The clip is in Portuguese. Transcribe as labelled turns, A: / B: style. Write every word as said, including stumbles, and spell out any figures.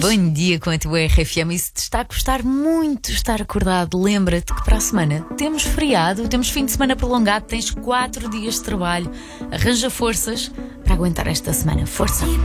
A: Bom dia com a tua R F M. E se te está a custar muito estar acordado, lembra-te que para a semana temos feriado, temos fim de semana prolongado, tens quatro dias de trabalho. Arranja forças para aguentar esta semana. Força!